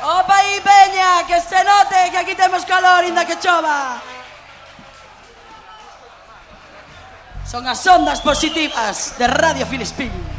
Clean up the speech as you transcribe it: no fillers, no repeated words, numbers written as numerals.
Opa aí, peña, que se note que aquí temos calor inda que chova. Son as ondas positivas de Radio Filispín.